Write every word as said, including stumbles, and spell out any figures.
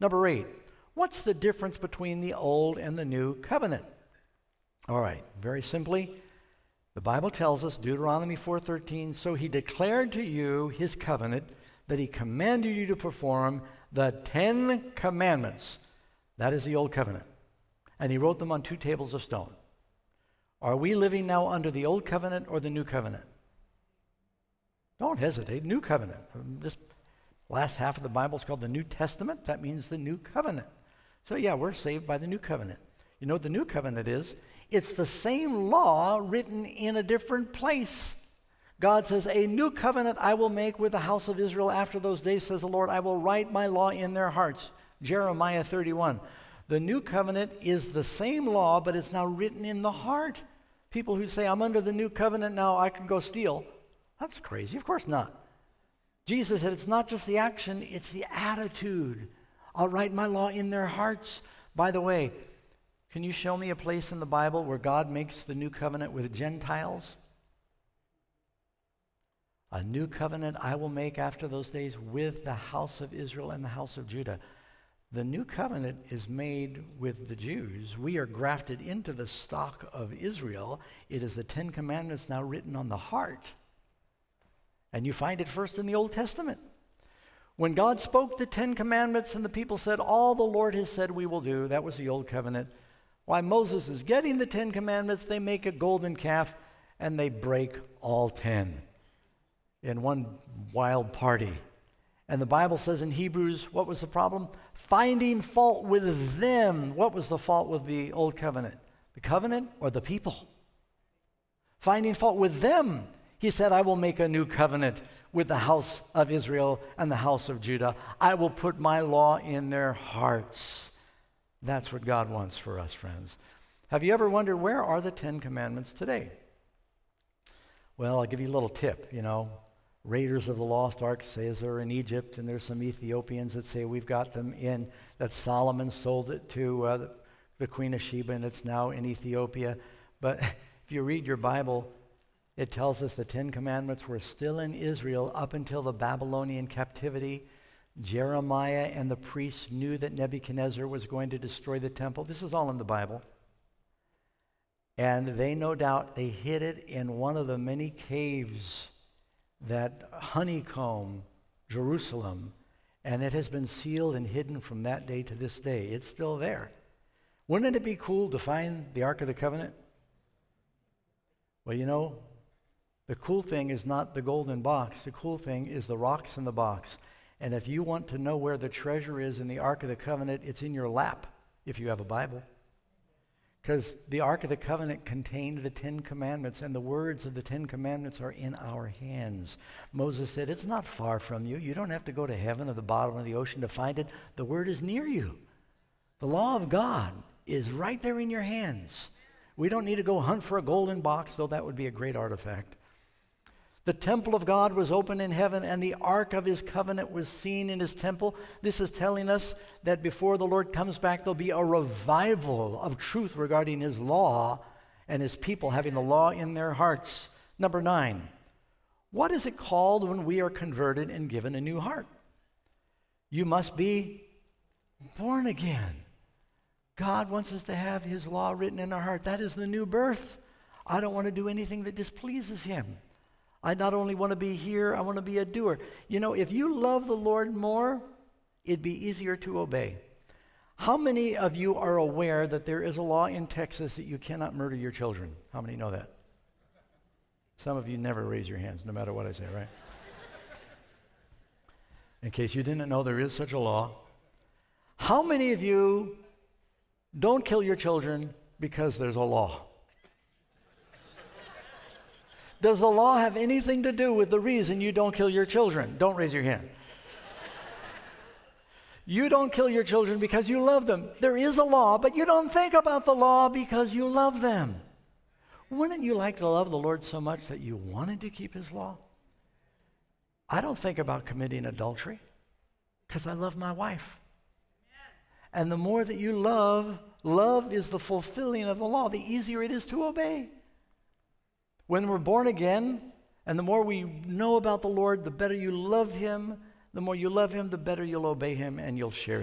Number eight, what's the difference between the old and the new covenant? All right, very simply, the Bible tells us, Deuteronomy four thirteen, so he declared to you his covenant that he commanded you to perform the Ten Commandments. That is the old covenant. And he wrote them on two tables of stone. Are we living now under the old covenant or the new covenant? Don't hesitate. New covenant. This last half of the Bible is called the New Testament. That means the new covenant. So yeah, we're saved by the new covenant. You know what the new covenant is? It's the same law written in a different place. God says, a new covenant I will make with the house of Israel after those days, says the Lord. I will write my law in their hearts. Jeremiah thirty-one. The new covenant is the same law, but it's now written in the heart. People who say, I'm under the new covenant now, I can go steal. That's crazy. Of course not. Jesus said it's not just the action, it's the attitude. I'll write my law in their hearts. By the way, can you show me a place in the Bible where God makes the new covenant with Gentiles? A new covenant I will make after those days with the house of Israel and the house of Judah. The new covenant is made with the Jews. We are grafted into the stock of Israel. It is the Ten Commandments now written on the heart. And you find it first in the Old Testament. When God spoke the Ten Commandments and the people said, all the Lord has said we will do, that was the Old Covenant. While Moses is getting the Ten Commandments, they make a golden calf and they break all ten in one wild party. And the Bible says in Hebrews, what was the problem? Finding fault with them. What was the fault with the Old Covenant? The covenant or the people? Finding fault with them. He said, I will make a new covenant with the house of Israel and the house of Judah. I will put my law in their hearts. That's what God wants for us, friends. Have you ever wondered, where are the Ten Commandments today? Well, I'll give you a little tip, you know. Raiders of the Lost Ark says they're in Egypt, and there's some Ethiopians that say we've got them in, that Solomon sold it to uh, the, the Queen of Sheba, and it's now in Ethiopia. But if you read your Bible, it tells us the Ten Commandments were still in Israel up until the Babylonian captivity. Jeremiah and the priests knew that Nebuchadnezzar was going to destroy the temple. This is all in the Bible. And they, no doubt, they hid it in one of the many caves that honeycomb Jerusalem, and it has been sealed and hidden from that day to this day. It's still there. Wouldn't it be cool to find the Ark of the Covenant? Well, you know, the cool thing is not the golden box. The cool thing is the rocks in the box. And if you want to know where the treasure is in the Ark of the Covenant, it's in your lap if you have a Bible. Because the Ark of the Covenant contained the Ten Commandments, and the words of the Ten Commandments are in our hands. Moses said, it's not far from you. You don't have to go to heaven or the bottom of the ocean to find it. The word is near you. The law of God is right there in your hands. We don't need to go hunt for a golden box, though that would be a great artifact. The temple of God was open in heaven, and the ark of his covenant was seen in his temple. This is telling us that before the Lord comes back, there'll be a revival of truth regarding his law and his people having the law in their hearts. Number nine, what is it called when we are converted and given a new heart? You must be born again. God wants us to have his law written in our heart. That is the new birth. I don't want to do anything that displeases him. I not only want to be here, I want to be a doer. You know, if you love the Lord more, it'd be easier to obey. How many of you are aware that there is a law in Texas that you cannot murder your children? How many know that? Some of you never raise your hands, no matter what I say, right? In case you didn't know, there is such a law. How many of you don't kill your children because there's a law? Does the law have anything to do with the reason you don't kill your children? Don't raise your hand. You don't kill your children because you love them. There is a law, but you don't think about the law because you love them. Wouldn't you like to love the Lord so much that you wanted to keep his law? I don't think about committing adultery because I love my wife. And the more that you love, love is the fulfilling of the law. The easier it is to obey. When we're born again, and the more we know about the Lord, the better you love him. The more you love him, the better you'll obey him and you'll share